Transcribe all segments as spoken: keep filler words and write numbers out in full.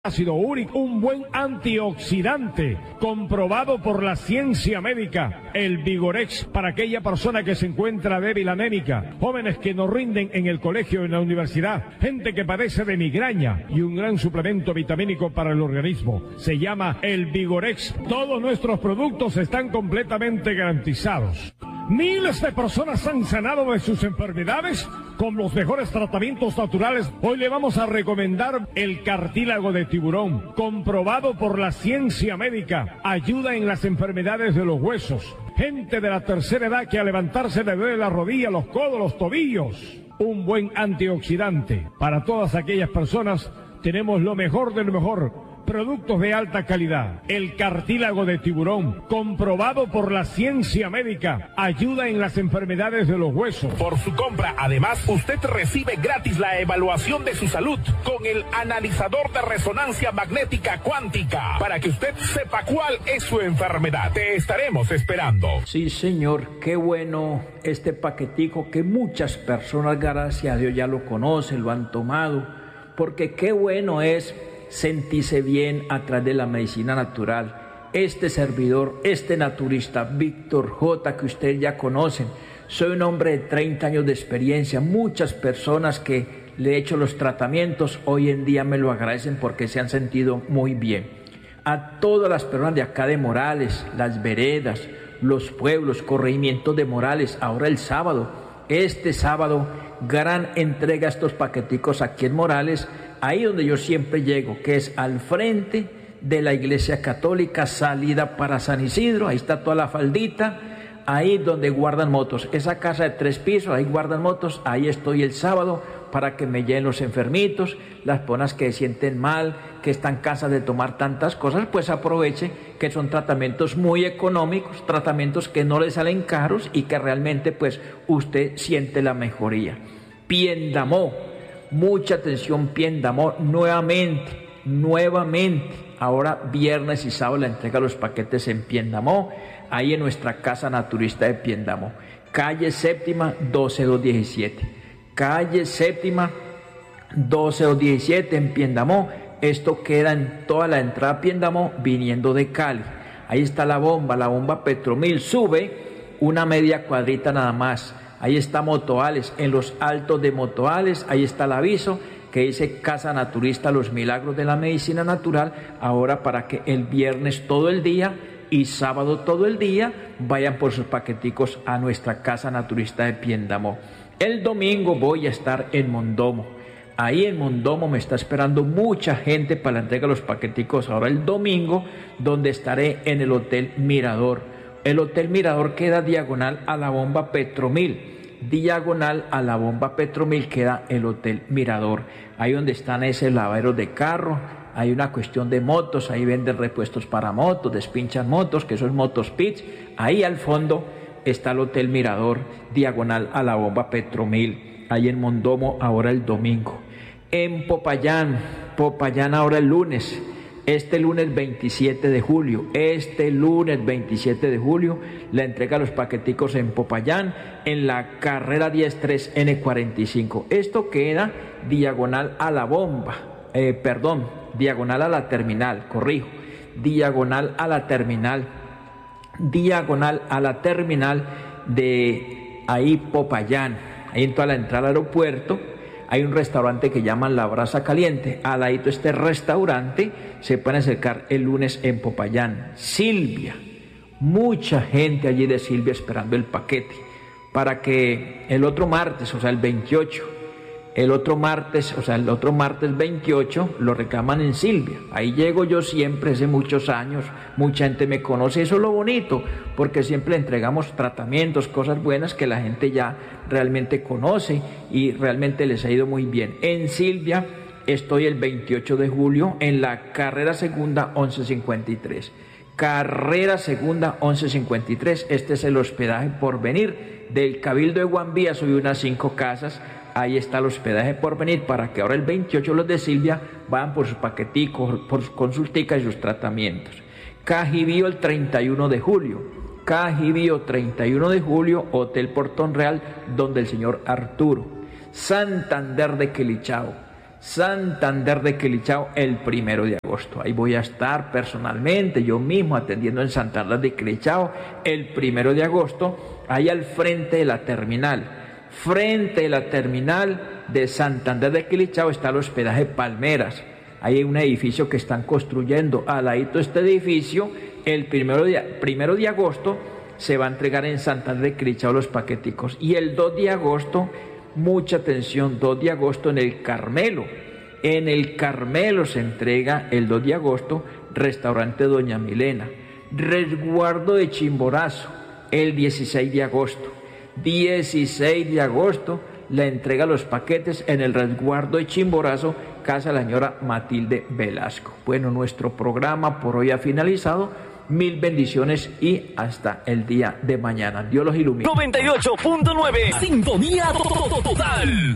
Ácido úrico, un buen antioxidante, comprobado por la ciencia médica, el Vigorex, para aquella persona que se encuentra débil anémica, jóvenes que no rinden en el colegio o en la universidad, gente que padece de migraña, y un gran suplemento vitamínico para el organismo. Se llama el Vigorex. Todos nuestros productos están completamente garantizados. Miles de personas han sanado de sus enfermedades con los mejores tratamientos naturales. Hoy le vamos a recomendar el cartílago de tiburón, comprobado por la ciencia médica. Ayuda en las enfermedades de los huesos. Gente de la tercera edad que al levantarse le duele la rodilla, los codos, los tobillos. Un buen antioxidante. Para todas aquellas personas tenemos lo mejor de lo mejor. Productos de alta calidad. El cartílago de tiburón, comprobado por la ciencia médica, ayuda en las enfermedades de los huesos. Por su compra, además, usted recibe gratis la evaluación de su salud con el analizador de resonancia magnética cuántica, para que usted sepa cuál es su enfermedad. Te estaremos esperando. Sí, señor, qué bueno este paquetico que muchas personas, gracias a Dios, ya lo conocen, lo han tomado, porque qué bueno es sentirse bien a través de la medicina natural. Este servidor, este naturista, Víctor J., que ustedes ya conocen, soy un hombre de treinta años de experiencia. Muchas personas que le he hecho los tratamientos hoy en día me lo agradecen porque se han sentido muy bien. A todas las personas de acá de Morales, las veredas, los pueblos, corregimientos de Morales, ahora el sábado, este sábado, gran entrega a estos paqueticos aquí en Morales, ahí donde yo siempre llego, que es al frente de la Iglesia Católica, salida para San Isidro. Ahí está toda la faldita, ahí donde guardan motos, esa casa de tres pisos, ahí guardan motos. Ahí estoy el sábado para que me lleven los enfermitos, las personas que se sienten mal, que están cansas de tomar tantas cosas, pues aproveche que son tratamientos muy económicos, tratamientos que no le salen caros y que realmente pues usted siente la mejoría. Piendamó, mucha atención, Piendamó, nuevamente, nuevamente, ahora viernes y sábado la entrega de los paquetes en Piendamó, ahí en nuestra casa naturista de Piendamó, calle séptima, doce mil doscientos diecisiete. Calle séptima, doce mil doscientos diecisiete en Piendamó. Esto queda en toda la entrada a Piendamó viniendo de Cali. Ahí está la bomba, la bomba Petromil. Sube una media cuadrita nada más. Ahí está Motoales, en los altos de Motoales. Ahí está el aviso que dice Casa Naturista Los Milagros de la Medicina Natural. Ahora para que el viernes todo el día y sábado todo el día vayan por sus paqueticos a nuestra Casa Naturista de Piendamó. El domingo voy a estar en Mondomo. Ahí en Mondomo me está esperando mucha gente para la entrega de los paqueticos ahora el domingo, donde estaré en el Hotel Mirador. El Hotel Mirador queda diagonal a la bomba Petromil. Diagonal a la bomba Petromil queda el Hotel Mirador. Ahí donde están ese lavadero de carro, hay una cuestión de motos, ahí venden repuestos para motos, despinchan motos, que son motos pits. Ahí al fondo está el Hotel Mirador, diagonal a la bomba Petromil, ahí en Mondomo, ahora el domingo. En Popayán, Popayán ahora el lunes, este lunes veintisiete de julio, este lunes veintisiete de julio, la entrega de los paqueticos en Popayán, en la carrera diez tres N cuarenta y cinco. Esto queda diagonal a la bomba, eh, perdón, diagonal a la terminal, corrijo, diagonal a la terminal, diagonal a la terminal de ahí Popayán, ahí en toda la entrada al aeropuerto. Hay un restaurante que llaman La Brasa Caliente. Al ladito este restaurante se pueden acercar el lunes en Popayán. Silvia, mucha gente allí de Silvia esperando el paquete para que el otro martes, o sea el veintiocho, el otro martes, o sea el otro martes veintiocho lo reclaman en Silvia. Ahí llego yo siempre, hace muchos años, mucha gente me conoce. Eso es lo bonito, porque siempre entregamos tratamientos, cosas buenas que la gente ya realmente conoce y realmente les ha ido muy bien. En Silvia estoy el veintiocho de julio en la carrera segunda once cincuenta y tres. Carrera segunda once cincuenta y tres. Este es el hospedaje Porvenir del Cabildo de Guambía. Subí unas cinco casas. Ahí está el hospedaje Porvenir para que ahora el veintiocho los de Silvia vayan por sus paqueticos, por sus consulticas y sus tratamientos. Cajibío el treinta y uno de julio. Cajibío treinta y uno de julio, Hotel Portón Real, donde el señor Arturo. Santander de Quilichao. Santander de Quilichao el primero de agosto. Ahí voy a estar personalmente, yo mismo atendiendo en Santander de Quilichao el primero de agosto, ahí al frente de la terminal. Frente de la terminal de Santander de Quilichao está el hospedaje Palmeras. Ahí hay un edificio que están construyendo. Al ladito de este edificio, el primero de, primero de agosto se va a entregar en Santander de Quilichao los paqueticos. Y el dos de agosto, mucha atención, dos de agosto en el Carmelo. En el Carmelo se entrega el dos de agosto, restaurante Doña Milena. Resguardo de Chimborazo, el dieciséis de agosto. dieciséis de agosto, la entrega de los paquetes en el resguardo de Chimborazo, casa de la señora Matilde Velasco. Bueno, nuestro programa por hoy ha finalizado. Mil bendiciones y hasta el día de mañana. Dios los ilumine. noventa y ocho punto nueve, sintonía total.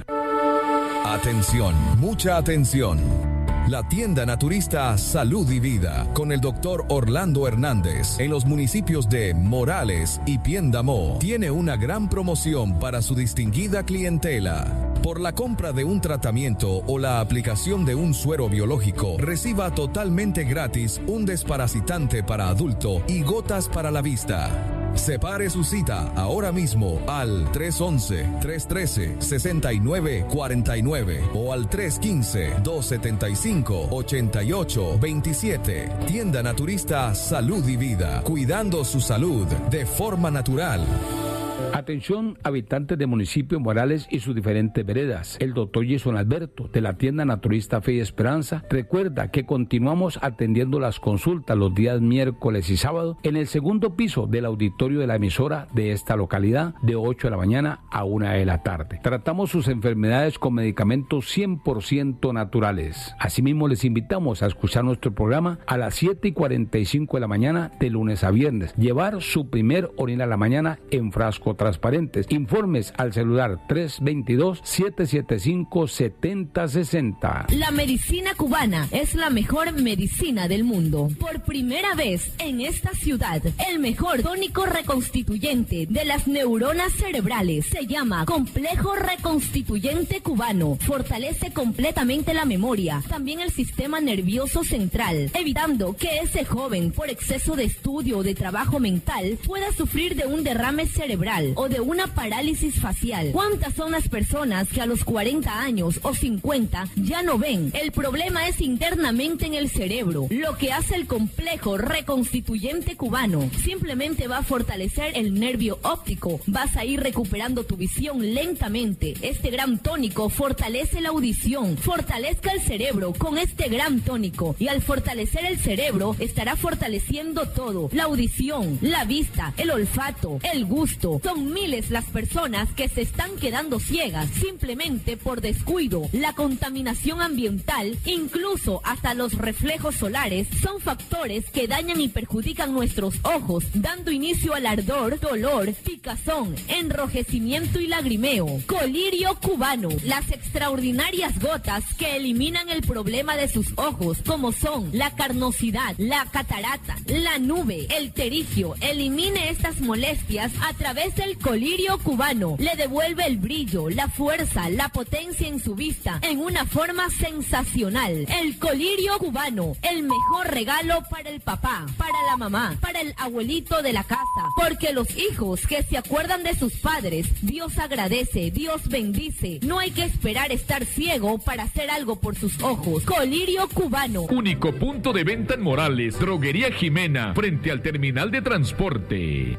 Atención, mucha atención. La tienda naturista Salud y Vida con el doctor Orlando Hernández en los municipios de Morales y Piendamó tiene una gran promoción para su distinguida clientela. Por la compra de un tratamiento o la aplicación de un suero biológico, reciba totalmente gratis un desparasitante para adulto y gotas para la vista. Separe su cita ahora mismo al tres once, tres trece, sesenta y nueve cuarenta y nueve o al tres quince, dos setenta y cinco, ochenta y ocho veintisiete. Tienda Naturista Salud y Vida, cuidando su salud de forma natural. Atención, habitantes de municipio Morales y sus diferentes veredas. El doctor Jason Alberto, de la tienda naturista Fe y Esperanza, recuerda que continuamos atendiendo las consultas los días miércoles y sábado en el segundo piso del auditorio de la emisora de esta localidad, de ocho de la mañana a una de la tarde. Tratamos sus enfermedades con medicamentos cien por ciento naturales. Asimismo, les invitamos a escuchar nuestro programa a las siete y cuarenta y cinco de la mañana de lunes a viernes. Llevar su primer orina a la mañana en frasco transparentes. Informes al celular tres veintidós, siete setenta y cinco, setenta sesenta. La medicina cubana es la mejor medicina del mundo. Por primera vez en esta ciudad, el mejor tónico reconstituyente de las neuronas cerebrales se llama Complejo Reconstituyente Cubano. Fortalece completamente la memoria, también el sistema nervioso central, evitando que ese joven, por exceso de estudio o de trabajo mental, pueda sufrir de un derrame cerebral o de una parálisis facial. ¿Cuántas son las personas que a los cuarenta años o cincuenta ya no ven? El problema es internamente en el cerebro. Lo que hace el Complejo Reconstituyente Cubano simplemente va a fortalecer el nervio óptico. Vas a ir recuperando tu visión lentamente. Este gran tónico fortalece la audición. Fortalezca el cerebro con este gran tónico, y al fortalecer el cerebro estará fortaleciendo todo: la audición, la vista, el olfato, el gusto. Son miles las personas que se están quedando ciegas simplemente por descuido. La contaminación ambiental, incluso hasta los reflejos solares, son factores que dañan y perjudican nuestros ojos, dando inicio al ardor, dolor, picazón, enrojecimiento y lagrimeo. Colirio cubano, las extraordinarias gotas que eliminan el problema de sus ojos, como son la carnosidad, la catarata, la nube, el terigio. Elimine estas molestias a través del colirio cubano. Le devuelve el brillo, la fuerza, la potencia en su vista en una forma sensacional. El colirio cubano, el mejor regalo para el papá, para la mamá, para el abuelito de la casa, porque los hijos que se acuerdan de sus padres, Dios agradece, Dios bendice. No hay que esperar estar ciego para hacer algo por sus ojos. Colirio cubano. Único punto de venta en Morales, Droguería Jimena, frente al terminal de transporte.